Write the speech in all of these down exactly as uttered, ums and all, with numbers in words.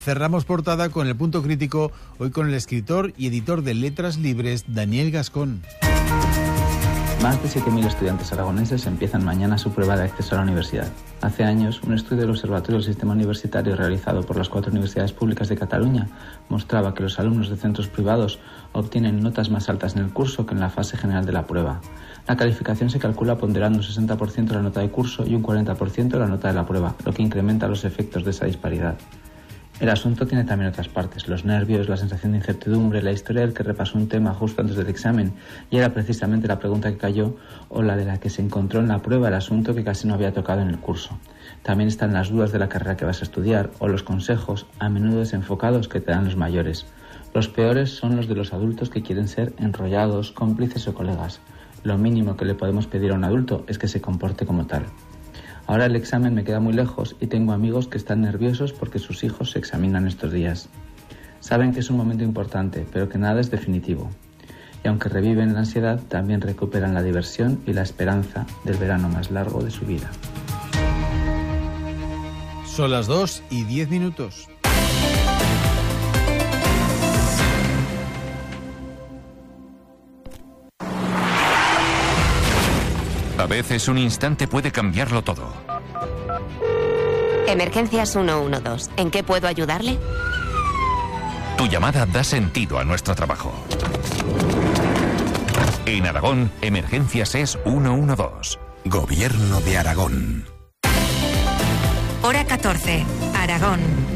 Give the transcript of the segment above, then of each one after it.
Cerramos portada con el punto crítico, hoy con el escritor y editor de Letras Libres, Daniel Gascón. Más de siete mil estudiantes aragoneses empiezan mañana su prueba de acceso a la universidad. Hace años, un estudio del Observatorio del Sistema Universitario realizado por las cuatro universidades públicas de Cataluña mostraba que los alumnos de centros privados obtienen notas más altas en el curso que en la fase general de la prueba. La calificación se calcula ponderando un sesenta por ciento de la nota de curso y un cuarenta por ciento de la nota de la prueba, lo que incrementa los efectos de esa disparidad. El asunto tiene también otras partes, los nervios, la sensación de incertidumbre, la historia del que repasó un tema justo antes del examen y era precisamente la pregunta que cayó o la de la que se encontró en la prueba el asunto que casi no había tocado en el curso. También están las dudas de la carrera que vas a estudiar o los consejos, a menudo desenfocados, que te dan los mayores. Los peores son los de los adultos que quieren ser enrollados, cómplices o colegas. Lo mínimo que le podemos pedir a un adulto es que se comporte como tal. Ahora el examen me queda muy lejos y tengo amigos que están nerviosos porque sus hijos se examinan estos días. Saben que es un momento importante, pero que nada es definitivo. Y aunque reviven la ansiedad, también recuperan la diversión y la esperanza del verano más largo de su vida. Son las dos y diez minutos. A veces un instante puede cambiarlo todo. Emergencias ciento doce. ¿En qué puedo ayudarle? Tu llamada da sentido a nuestro trabajo. En Aragón, Emergencias es ciento doce. Gobierno de Aragón. Hora catorce. Aragón.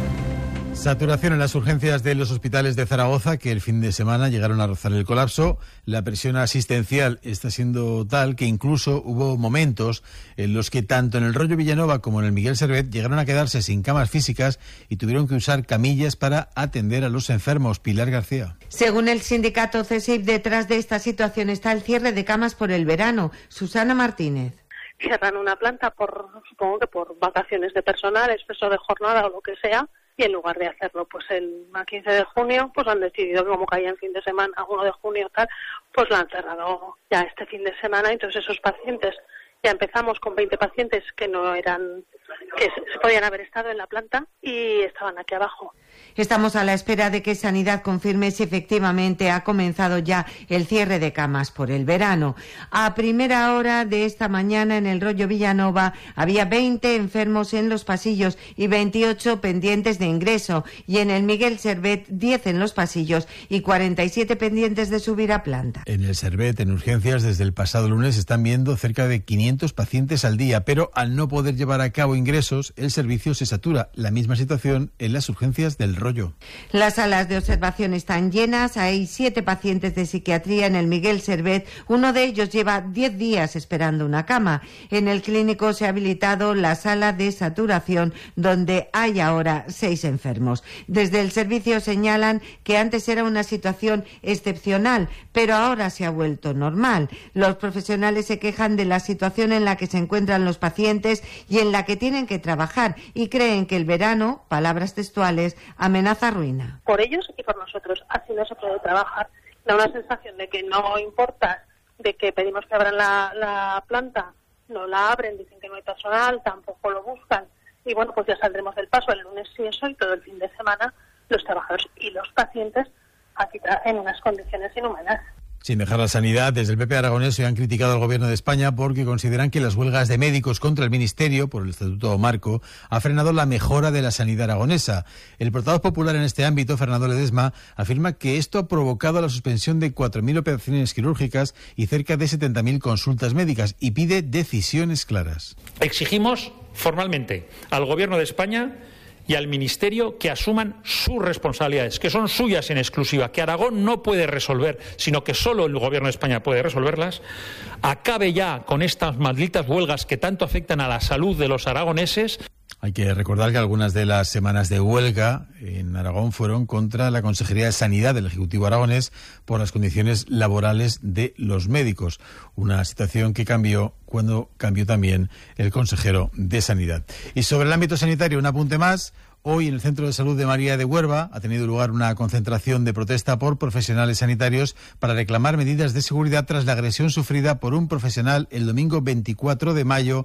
Saturación en las urgencias de los hospitales de Zaragoza, que el fin de semana llegaron a rozar el colapso. La presión asistencial está siendo tal que incluso hubo momentos en los que tanto en el Rollo Villanova como en el Miguel Servet llegaron a quedarse sin camas físicas y tuvieron que usar camillas para atender a los enfermos. Pilar García. Según el sindicato C S I P, detrás de esta situación está el cierre de camas por el verano. Susana Martínez. Cierran una planta por, supongo que por vacaciones de personal, exceso de jornada o lo que sea. Y en lugar de hacerlo pues el quince de junio, pues han decidido que como caía en fin de semana, uno de junio tal, pues lo han cerrado ya este fin de semana. Entonces esos pacientes, ya empezamos con veinte pacientes que no eran, que se podían haber estado en la planta y estaban aquí abajo. Estamos a la espera de que Sanidad confirme si efectivamente ha comenzado ya el cierre de camas por el verano. A primera hora de esta mañana en el Rollo Villanova había veinte enfermos en los pasillos y veintiocho pendientes de ingreso, y en el Miguel Servet diez en los pasillos y cuarenta y siete pendientes de subir a planta. En el Servet, en urgencias, desde el pasado lunes están viendo cerca de quinientos pacientes al día, pero al no poder llevar a cabo ingresos, el servicio se satura. La misma situación en las urgencias del Rollo. Las salas de observación están llenas, hay siete pacientes de psiquiatría en el Miguel Servet, uno de ellos lleva diez días esperando una cama. En el clínico se ha habilitado la sala de saturación, donde hay ahora seis enfermos. Desde el servicio señalan que antes era una situación excepcional, pero ahora se ha vuelto normal. Los profesionales se quejan de la situación en la que se encuentran los pacientes y en la que tienen que trabajar, y creen que el verano, palabras textuales, amenaza ruina. Por ellos y por nosotros, así no se puede trabajar. Da una sensación de que no importa, de que pedimos que abran la, la planta, no la abren, dicen que no hay personal, tampoco lo buscan. Y bueno, pues ya saldremos del paso el lunes y eso, y todo el fin de semana los trabajadores y los pacientes aquí en unas condiciones inhumanas. Sin dejar la sanidad, desde el P P aragonés se han criticado al Gobierno de España porque consideran que las huelgas de médicos contra el Ministerio, por el Estatuto Marco, ha frenado la mejora de la sanidad aragonesa. El portavoz popular en este ámbito, Fernando Ledesma, afirma que esto ha provocado la suspensión de cuatro mil operaciones quirúrgicas y cerca de setenta mil consultas médicas, y pide decisiones claras. Exigimos formalmente al Gobierno de España y al Ministerio que asuman sus responsabilidades, que son suyas en exclusiva, que Aragón no puede resolver, sino que solo el Gobierno de España puede resolverlas. Acabe ya con estas malditas huelgas que tanto afectan a la salud de los aragoneses. Hay que recordar que algunas de las semanas de huelga en Aragón fueron contra la Consejería de Sanidad del Ejecutivo aragonés por las condiciones laborales de los médicos. Una situación que cambió cuando cambió también el consejero de Sanidad. Y sobre el ámbito sanitario, un apunte más. Hoy en el Centro de Salud de María de Huerva ha tenido lugar una concentración de protesta por profesionales sanitarios para reclamar medidas de seguridad tras la agresión sufrida por un profesional el domingo veinticuatro de mayo.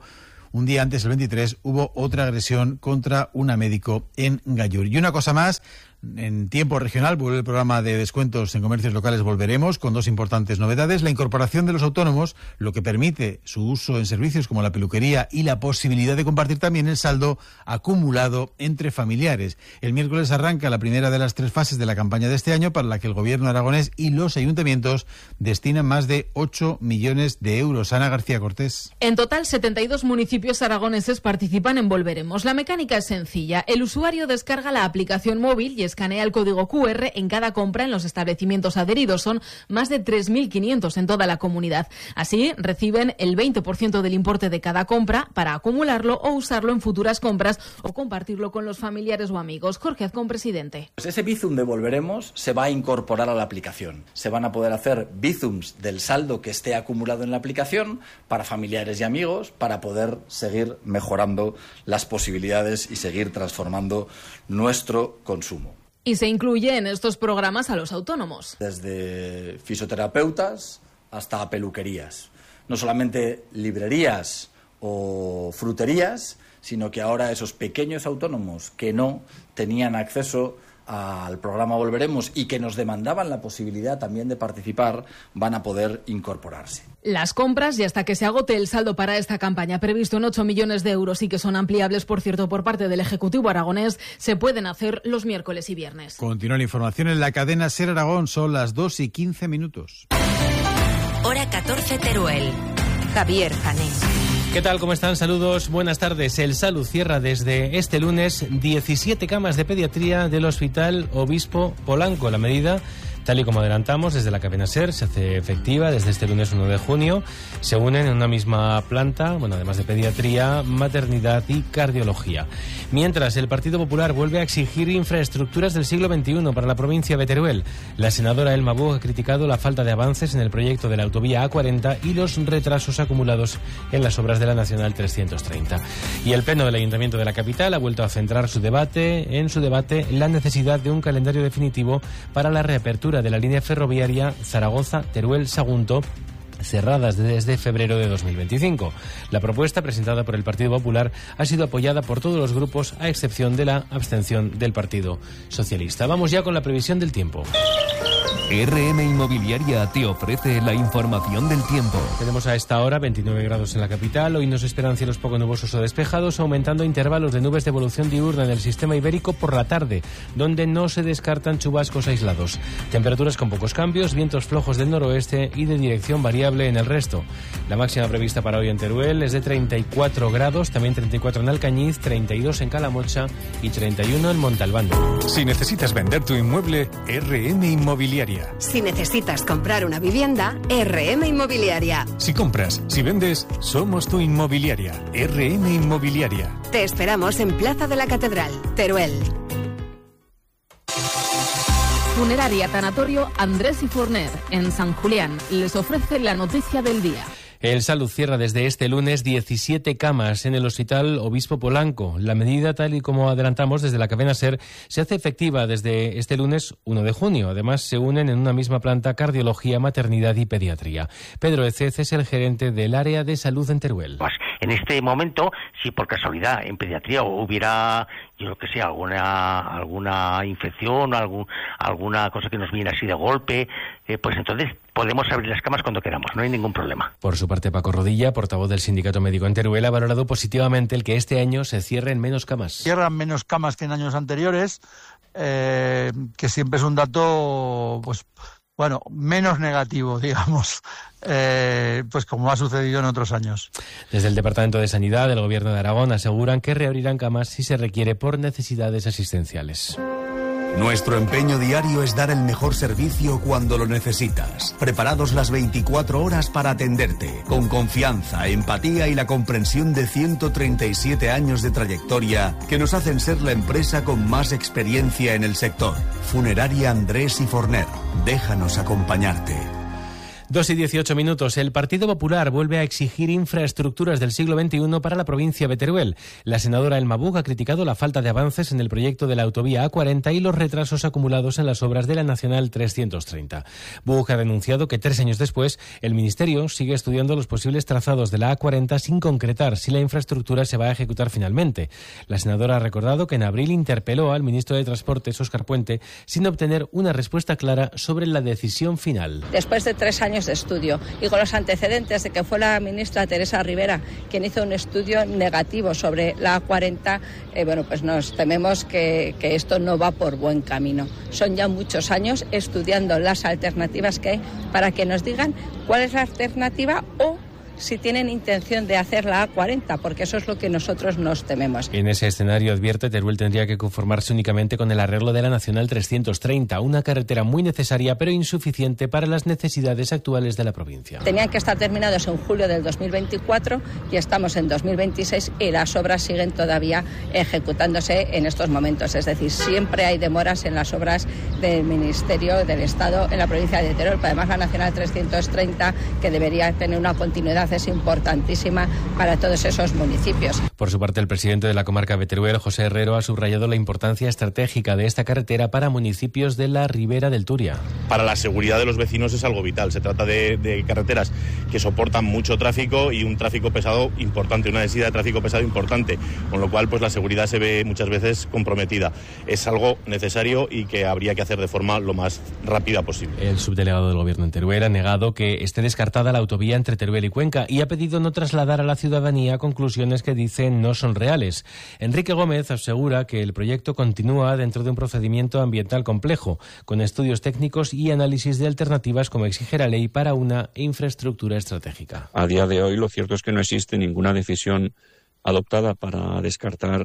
Un día antes, el veintitrés, hubo otra agresión contra una médico en Gallur. Y una cosa más, en tiempo regional vuelve el programa de descuentos en comercios locales Volveremos, con dos importantes novedades: la incorporación de los autónomos, lo que permite su uso en servicios como la peluquería, y la posibilidad de compartir también el saldo acumulado entre familiares. El miércoles arranca la primera de las tres fases de la campaña de este año, para la que el gobierno aragonés y los ayuntamientos destinan más de ocho millones de euros. Ana García Cortés. En total, setenta y dos municipios aragoneses participan en Volveremos. La mecánica es sencilla. El usuario descarga la aplicación móvil y escanea el código cu erre en cada compra en los establecimientos adheridos. Son más de tres mil quinientos en toda la comunidad. Así, reciben el veinte por ciento del importe de cada compra para acumularlo o usarlo en futuras compras o compartirlo con los familiares o amigos. Jorge Azcón, presidente. Pues ese Bizum de Volveremos se va a incorporar a la aplicación. Se van a poder hacer Bizums del saldo que esté acumulado en la aplicación para familiares y amigos, para poder seguir mejorando las posibilidades y seguir transformando nuestro consumo. Y se incluye en estos programas a los autónomos. Desde fisioterapeutas hasta peluquerías. No solamente librerías o fruterías, sino que ahora esos pequeños autónomos que no tenían acceso al programa Volveremos y que nos demandaban la posibilidad también de participar, van a poder incorporarse. Las compras, y hasta que se agote el saldo para esta campaña, previsto en ocho millones de euros y que son ampliables, por cierto, por parte del Ejecutivo aragonés, se pueden hacer los miércoles y viernes. Continúa la información en la cadena SER Aragón. Son las dos y quince minutos. Hora catorce, Teruel. Javier Jané. ¿Qué tal? ¿Cómo están? Saludos, buenas tardes. El Salud cierra desde este lunes diecisiete camas de pediatría del Hospital Obispo Polanco. La medida, tal y como adelantamos desde la cadena SER, se hace efectiva desde este lunes uno de junio. Se unen en una misma planta, bueno, además de pediatría, maternidad y cardiología. Mientras, el Partido Popular vuelve a exigir infraestructuras del siglo veintiuno para la provincia de Teruel. La senadora Elma Buch ha criticado la falta de avances en el proyecto de la autovía A cuarenta y los retrasos acumulados en las obras de la Nacional trescientos treinta. Y el Pleno del Ayuntamiento de la capital ha vuelto a centrar su debate en su debate la necesidad de un calendario definitivo para la reapertura de la línea ferroviaria Zaragoza-Teruel-Sagunto, cerradas desde febrero de dos mil veinticinco. La propuesta, presentada por el Partido Popular, ha sido apoyada por todos los grupos, a excepción de la abstención del Partido Socialista. Vamos ya con la previsión del tiempo. R M Inmobiliaria te ofrece la información del tiempo. Tenemos a esta hora veintinueve grados en la capital. Hoy nos esperan cielos poco nubosos o despejados, aumentando intervalos de nubes de evolución diurna en el sistema ibérico por la tarde, donde no se descartan chubascos aislados. Temperaturas con pocos cambios, vientos flojos del noroeste y de dirección variable en el resto. La máxima prevista para hoy en Teruel es de treinta y cuatro grados, también treinta y cuatro en Alcañiz, treinta y dos en Calamocha y treinta y uno en Montalbán. Si necesitas vender tu inmueble, R M Inmobiliaria. Si necesitas comprar una vivienda, R M Inmobiliaria. Si compras, si vendes, somos tu inmobiliaria. R M Inmobiliaria. Te esperamos en Plaza de la Catedral, Teruel. Funeraria Tanatorio Andrés y Forner, en San Julián, les ofrece la noticia del día. El Salud cierra desde este lunes diecisiete camas en el Hospital Obispo Polanco. La medida, tal y como adelantamos desde la cadena SER, se hace efectiva desde este lunes uno de junio. Además, se unen en una misma planta cardiología, maternidad y pediatría. Pedro Ecez es el gerente del área de salud en Teruel. Pues en este momento, si por casualidad en pediatría hubiera, yo lo que sé, alguna alguna infección o algún, alguna cosa que nos viene así de golpe, eh, pues entonces podemos abrir las camas cuando queramos, no hay ningún problema. Por su parte, Paco Rodilla, portavoz del Sindicato Médico en Teruel, ha valorado positivamente el que este año se cierren menos camas. Cierran menos camas que en años anteriores, eh, que siempre es un dato, pues, bueno, menos negativo, digamos, eh, pues como ha sucedido en otros años. Desde el Departamento de Sanidad del Gobierno de Aragón aseguran que reabrirán camas si se requiere por necesidades asistenciales. Nuestro empeño diario es dar el mejor servicio cuando lo necesitas. Preparados las veinticuatro horas para atenderte, con confianza, empatía y la comprensión de ciento treinta y siete años de trayectoria que nos hacen ser la empresa con más experiencia en el sector. Funeraria Andrés y Forner. Déjanos acompañarte. Dos y dieciocho minutos. El Partido Popular vuelve a exigir infraestructuras del siglo veintiuno para la provincia de Teruel. La senadora Elma Buch ha criticado la falta de avances en el proyecto de la autovía A cuarenta y los retrasos acumulados en las obras de la Nacional trescientos treinta. Buch ha denunciado que tres años después el Ministerio sigue estudiando los posibles trazados de la A cuarenta sin concretar si la infraestructura se va a ejecutar finalmente. La senadora ha recordado que en abril interpeló al ministro de Transportes, Óscar Puente, sin obtener una respuesta clara sobre la decisión final. Después de tres años de estudio y con los antecedentes de que fue la ministra Teresa Rivera quien hizo un estudio negativo sobre la A cuarenta, eh, bueno, pues nos tememos que, que esto no va por buen camino. Son ya muchos años estudiando las alternativas que hay para que nos digan cuál es la alternativa o si tienen intención de hacer la A cuarenta, porque eso es lo que nosotros nos tememos. En ese escenario, advierte, Teruel tendría que conformarse únicamente con el arreglo de la Nacional trescientos treinta, una carretera muy necesaria pero insuficiente para las necesidades actuales de la provincia. Tenían que estar terminados en julio del dos mil veinticuatro y estamos en dos mil veintiséis y las obras siguen todavía ejecutándose en estos momentos. Es decir, siempre hay demoras en las obras del Ministerio del Estado en la provincia de Teruel. Además, la Nacional trescientos treinta, que debería tener una continuidad, es importantísima para todos esos municipios. Por su parte, el presidente de la comarca de Teruel, José Herrero, ha subrayado la importancia estratégica de esta carretera para municipios de la Ribera del Turia. Para la seguridad de los vecinos es algo vital. Se trata de, de carreteras que soportan mucho tráfico y un tráfico pesado importante, una densidad de tráfico pesado importante, con lo cual pues la seguridad se ve muchas veces comprometida. Es algo necesario y que habría que hacer de forma lo más rápida posible. El subdelegado del Gobierno en Teruel ha negado que esté descartada la autovía entre Teruel y Cuenca y ha pedido no trasladar a la ciudadanía conclusiones que dicen no son reales. Enrique Gómez asegura que el proyecto continúa dentro de un procedimiento ambiental complejo, con estudios técnicos y análisis de alternativas como exige la ley para una infraestructura estratégica. A día de hoy lo cierto es que no existe ninguna decisión adoptada para descartar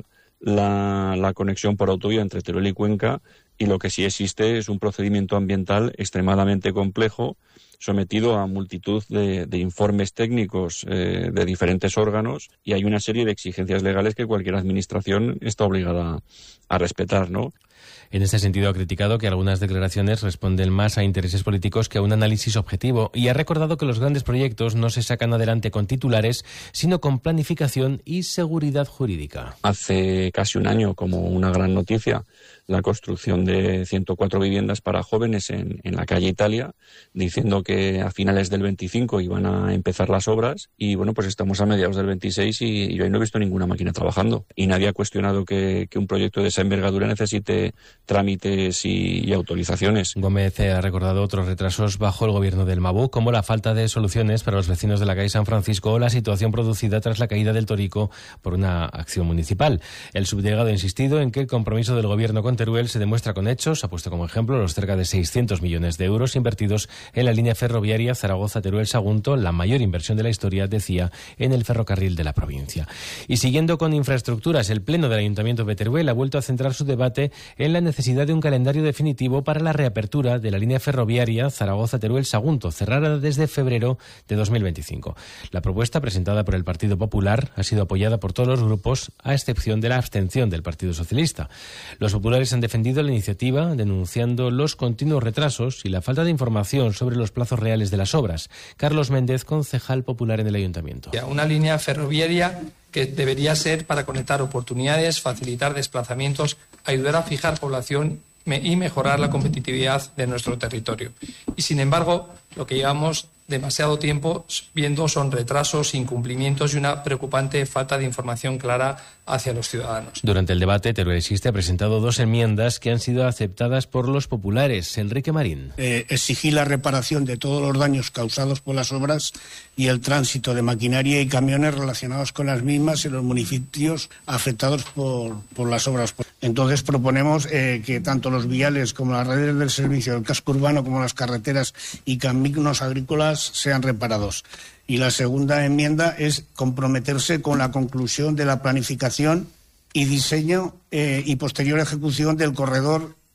la, la conexión por autovía entre Teruel y Cuenca, y lo que sí existe es un procedimiento ambiental extremadamente complejo, sometido a multitud de, de informes técnicos eh, de diferentes órganos, y hay una serie de exigencias legales que cualquier administración está obligada a respetar, ¿no? En este sentido, ha criticado que algunas declaraciones responden más a intereses políticos que a un análisis objetivo y ha recordado que los grandes proyectos no se sacan adelante con titulares, sino con planificación y seguridad jurídica. Hace casi un año, como una gran noticia, la construcción de ciento cuatro viviendas para jóvenes en, en la calle Italia, diciendo que a finales del veinticinco iban a empezar las obras, y bueno, pues estamos a mediados del veintiséis y, y hoy no he visto ninguna máquina trabajando. Y nadie ha cuestionado que, que un proyecto de esa envergadura necesite trámites y, y autorizaciones. Gómez ha recordado otros retrasos bajo el gobierno del Mabú, como la falta de soluciones para los vecinos de la calle San Francisco o la situación producida tras la caída del Torico por una acción municipal. El subdelegado ha insistido en que el compromiso del gobierno con Teruel se demuestra con hechos. Ha puesto como ejemplo los cerca de seiscientos millones de euros invertidos en la línea ferroviaria Zaragoza-Teruel-Sagunto, la mayor inversión de la historia, decía, en el ferrocarril de la provincia. Y siguiendo con infraestructuras, el Pleno del Ayuntamiento de Teruel ha vuelto a centrar su debate en la necesidad de un calendario definitivo para la reapertura de la línea ferroviaria Zaragoza-Teruel-Sagunto, cerrada desde febrero de dos mil veinticinco. La propuesta, presentada por el Partido Popular, ha sido apoyada por todos los grupos, a excepción de la abstención del Partido Socialista. Los populares han defendido la iniciativa, denunciando los continuos retrasos y la falta de información sobre los plazos reales de las obras. Carlos Méndez, concejal popular en el Ayuntamiento. Una línea ferroviaria que debería ser para conectar oportunidades, facilitar desplazamientos, ayudar a fijar población y mejorar la competitividad de nuestro territorio. Y sin embargo, lo que llevamos demasiado tiempo viendo son retrasos, incumplimientos y una preocupante falta de información clara hacia los ciudadanos. Durante el debate, Teruel Existe ha presentado dos enmiendas que han sido aceptadas por los populares. Enrique Marín. Eh, exigir la reparación de todos los daños causados por las obras y el tránsito de maquinaria y camiones relacionados con las mismas en los municipios afectados por, por las obras. Entonces proponemos eh, que tanto los viales como las redes del servicio del casco urbano como las carreteras y caminos agrícolas sean reparados. Y la segunda enmienda es comprometerse con la conclusión de la planificación y diseño eh, y posterior ejecución del corredor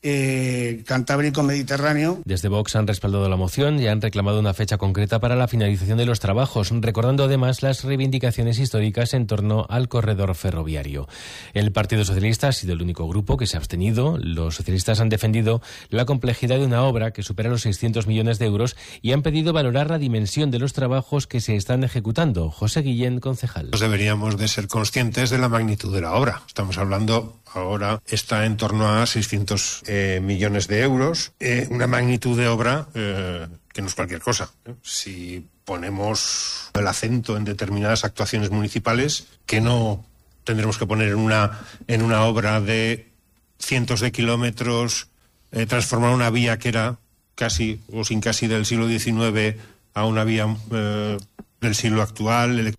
eh, Cantábrico-Mediterráneo. Desde Vox han respaldado la moción y han reclamado una fecha concreta para la finalización de los trabajos, recordando además las reivindicaciones históricas en torno al corredor ferroviario. El Partido Socialista ha sido el único grupo que se ha abstenido. Los socialistas han defendido la complejidad de una obra que supera los seiscientos millones de euros y han pedido valorar la dimensión de los trabajos que se están ejecutando. José Guillén, concejal. Deberíamos de ser conscientes de la magnitud de la obra. Estamos hablando, ahora está en torno a seiscientos eh, millones de euros, eh, una magnitud de obra eh, que no es cualquier cosa. Si ponemos el acento en determinadas actuaciones municipales, que no tendremos que poner en una, en una obra de cientos de kilómetros, eh, transformar una vía que era casi o sin casi del siglo diecinueve a una vía eh, del siglo actual.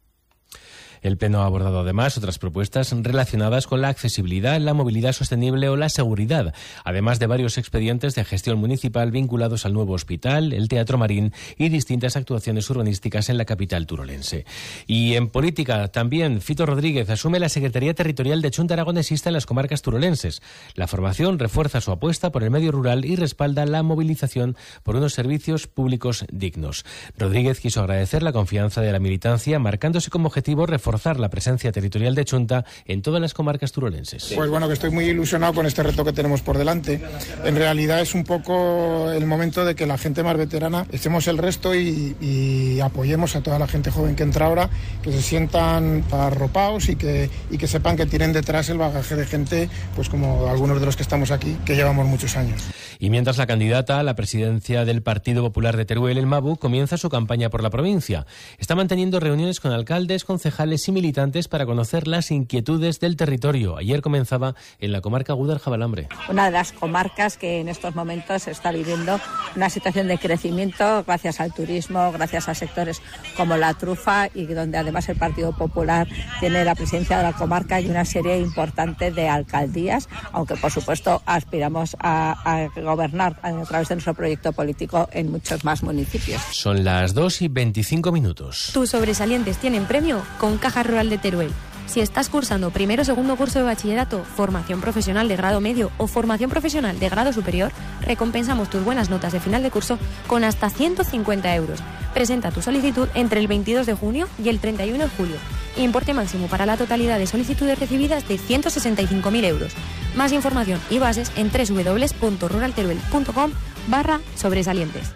El Pleno ha abordado además otras propuestas relacionadas con la accesibilidad, la movilidad sostenible o la seguridad, además de varios expedientes de gestión municipal vinculados al nuevo hospital, el Teatro Marín y distintas actuaciones urbanísticas en la capital turolense. Y en política también, Fito Rodríguez asume la Secretaría Territorial de Chunta Aragonesista en las comarcas turolenses. La formación refuerza su apuesta por el medio rural y respalda la movilización por unos servicios públicos dignos. Rodríguez quiso agradecer la confianza de la militancia, marcándose como objetivo reforzar la presencia territorial de Chunta en todas las comarcas turolenses. Pues bueno, que estoy muy ilusionado con este reto que tenemos por delante. En realidad es un poco el momento de que la gente más veterana echemos el resto y, y apoyemos a toda la gente joven que entra ahora, que se sientan arropados y que, y que sepan que tienen detrás el bagaje de gente, pues como algunos de los que estamos aquí, que llevamos muchos años. Y mientras la candidata a la presidencia del Partido Popular de Teruel, el MABU, comienza su campaña por la provincia. Está manteniendo reuniones con alcaldes, concejales y militantes para conocer las inquietudes del territorio. Ayer comenzaba en la comarca Gúdar-Jabalambre. Una de las comarcas que en estos momentos está viviendo una situación de crecimiento gracias al turismo, gracias a sectores como la trufa y donde además el Partido Popular tiene la presidencia de la comarca y una serie importante de alcaldías, aunque por supuesto aspiramos a, a gobernar a través de nuestro proyecto político en muchos más municipios. Son las dos y veinticinco minutos. Tus sobresalientes tienen premio con Caja Rural de Teruel. Si estás cursando primero o segundo curso de bachillerato, formación profesional de grado medio o formación profesional de grado superior, recompensamos tus buenas notas de final de curso con hasta ciento cincuenta euros. Presenta tu solicitud entre el veintidós de junio y el treinta y uno de julio. Importe máximo para la totalidad de solicitudes recibidas de ciento sesenta y cinco mil euros. Más información y bases en doble u doble u doble u punto rural teruel punto com barra sobresalientes.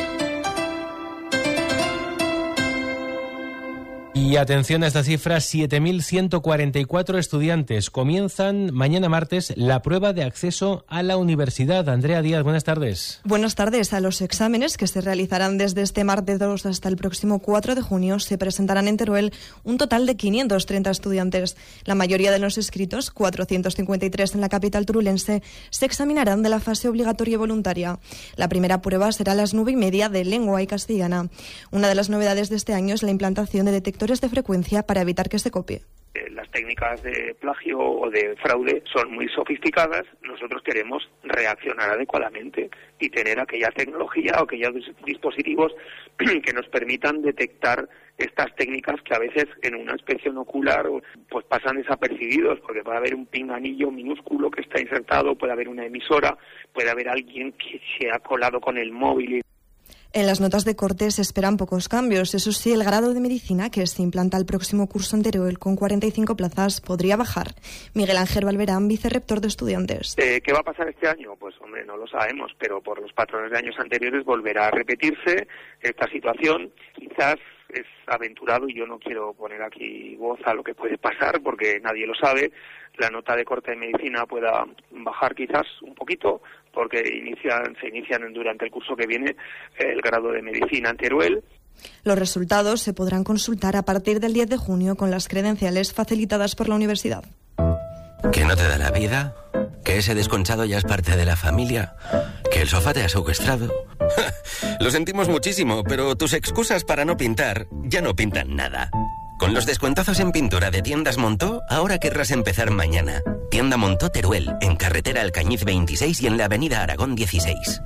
Y atención a esta cifra, siete mil ciento cuarenta y cuatro estudiantes comienzan mañana martes la prueba de acceso a la universidad. Andrea Díaz, buenas tardes. Buenas tardes. A los exámenes que se realizarán desde este martes dos hasta el próximo cuatro de junio se presentarán en Teruel un total de quinientos treinta estudiantes. La mayoría de los inscritos, cuatrocientos cincuenta y tres en la capital turulense, se examinarán de la fase obligatoria y voluntaria. La primera prueba será a las nueve y media de lengua y castellana. Una de las novedades de este año es la implantación de detectores de frecuencia para evitar que se copie. Las técnicas de plagio o de fraude son muy sofisticadas. Nosotros queremos reaccionar adecuadamente y tener aquella tecnología o aquellos dispositivos que nos permitan detectar estas técnicas que a veces en una inspección ocular pues pasan desapercibidos, porque puede haber un pinganillo minúsculo que está insertado, puede haber una emisora, puede haber alguien que se ha colado con el móvil. En las notas de corte se esperan pocos cambios. Eso sí, el grado de medicina, que se implanta el próximo curso en Teruel con cuarenta y cinco plazas, podría bajar. Miguel Ángel Valverán, vicerrector de estudiantes. Eh, ¿Qué va a pasar este año? Pues, hombre, no lo sabemos, pero por los patrones de años anteriores volverá a repetirse esta situación. Quizás es aventurado y yo no quiero poner aquí voz a lo que puede pasar porque nadie lo sabe. La nota de corte de medicina pueda bajar quizás un poquito porque inician, se inician durante el curso que viene el grado de medicina en Teruel. Los resultados se podrán consultar a partir del diez de junio con las credenciales facilitadas por la universidad. ¿Que no te da la vida? ¿Que ese desconchado ya es parte de la familia? ¿Que el sofá te ha secuestrado? Lo sentimos muchísimo, pero tus excusas para no pintar ya no pintan nada. Con los descuentazos en pintura de Tiendas Montó, ahora querrás empezar mañana. Tienda Montó Teruel, en carretera Alcañiz veintiséis y en la avenida Aragón dieciséis.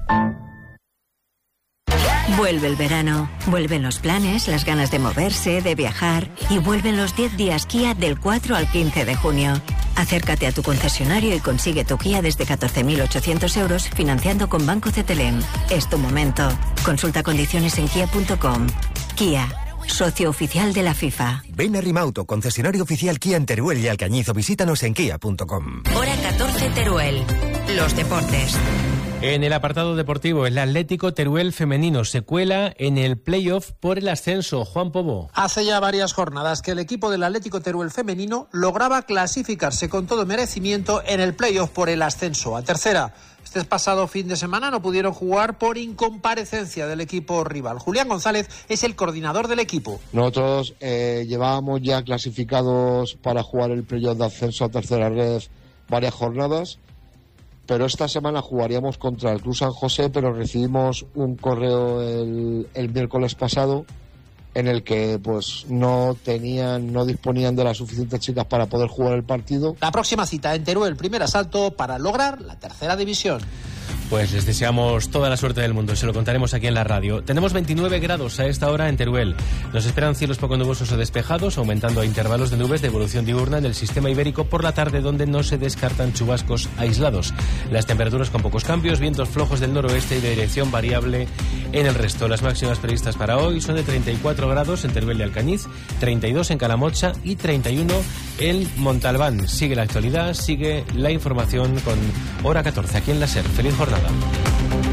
Vuelve el verano, vuelven los planes, las ganas de moverse, de viajar y vuelven los diez días Kia del cuatro al quince de junio. Acércate a tu concesionario y consigue tu Kia desde catorce mil ochocientos euros financiando con Banco C T L M. Es tu momento. Consulta condiciones en kia punto com. Kia, socio oficial de la FIFA. Ven a Rimauto, concesionario oficial Kia en Teruel y Alcañiz, o visítanos en kia punto com. Hora catorce Teruel. Los deportes. En el apartado deportivo, el Atlético Teruel femenino se cuela en el playoff por el ascenso. Juan Pobo. Hace ya varias jornadas que el equipo del Atlético Teruel femenino lograba clasificarse con todo merecimiento en el playoff por el ascenso a tercera. Este pasado fin de semana no pudieron jugar por incomparecencia del equipo rival. Julián González es el coordinador del equipo. Nosotros eh, llevábamos ya clasificados para jugar el playoff de ascenso a tercera red varias jornadas, pero esta semana jugaríamos contra el Club San José, pero recibimos un correo el, el miércoles pasado en el que pues no tenían, no disponían de las suficientes chicas para poder jugar el partido. La próxima cita en Teruel, primer asalto para lograr la tercera división. Pues les deseamos toda la suerte del mundo, se lo contaremos aquí en la radio. Tenemos veintinueve grados a esta hora en Teruel. Nos esperan cielos poco nubosos o despejados, aumentando a intervalos de nubes de evolución diurna en el sistema ibérico por la tarde, donde no se descartan chubascos aislados. Las temperaturas con pocos cambios, vientos flojos del noroeste y de dirección variable en el resto. Las máximas previstas para hoy son de treinta y cuatro grados en Teruel y Alcañiz, treinta y dos en Calamocha y treinta y uno en Montalbán. Sigue la actualidad, sigue la información con Hora catorce aquí en la SER. Feliz jornada.